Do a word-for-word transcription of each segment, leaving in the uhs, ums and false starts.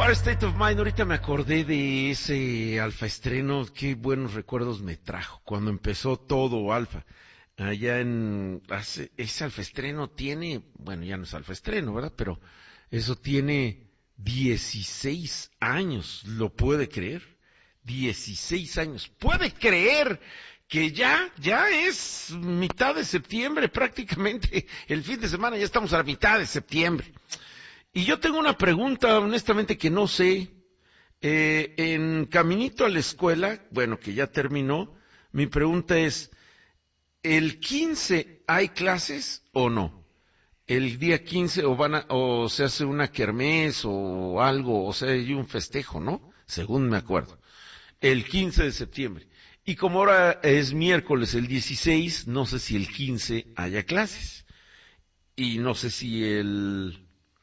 Empire State of Mind, ahorita me acordé de ese Alfa estreno, qué buenos recuerdos me trajo, cuando empezó todo Alfa. Allá en, hace, ese Alfa estreno tiene, bueno, ya no es Alfa estreno, ¿verdad? Pero eso tiene dieciséis años, ¿lo puede creer? dieciséis años, ¿puede creer que ya, ya es mitad de septiembre prácticamente? El fin de semana ya estamos a la mitad de septiembre. Y yo tengo una pregunta, honestamente, que no sé. Eh, en caminito a la escuela, bueno, que ya terminó, mi pregunta es, ¿el quince hay clases o no? El día quince o van a, o se hace una kermés o algo, o sea, hay un festejo, ¿no? Según me acuerdo. El quince de septiembre. Y como ahora es miércoles el dieciséis, no sé si el quince haya clases. Y no sé si el...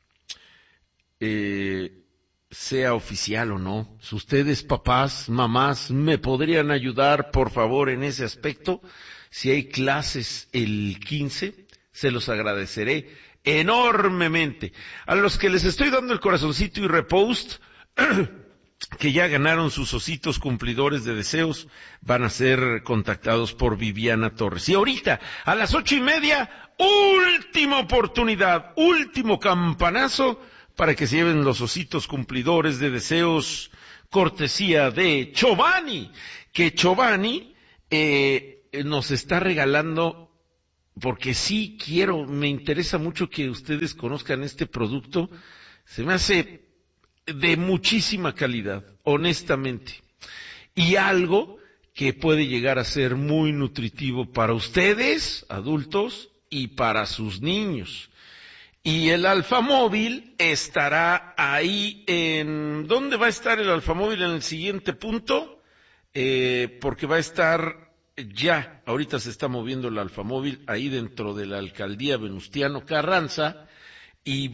Eh, sea oficial o no. Si ustedes, papás, mamás, me podrían ayudar, por favor, en ese aspecto. Si hay clases el quince, se los agradeceré enormemente. A los que les estoy dando el corazoncito y repost, que ya ganaron sus ositos cumplidores de deseos, van a ser contactados por Viviana Torres. Y ahorita, a las ocho y media, última oportunidad, último campanazo, para que se lleven los ositos cumplidores de deseos, cortesía de Chobani, que Chobani eh, nos está regalando, porque sí quiero, me interesa mucho que ustedes conozcan este producto, se me hace de muchísima calidad, honestamente, y algo que puede llegar a ser muy nutritivo para ustedes, adultos, y para sus niños. Y el Alfamóvil estará ahí en... ¿Dónde va a estar el Alfamóvil en el siguiente punto? Eh, porque va a estar ya, ahorita se está moviendo el Alfamóvil ahí dentro de la alcaldía Venustiano Carranza, y